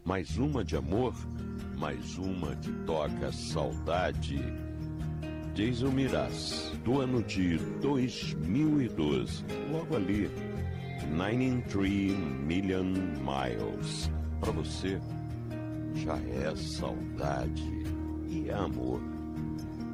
mais uma de amor, mais uma que toca saudade. Jason Mraz, do ano de 2012, logo ali, 93 Million Miles. Pra você, já é saudade e amor.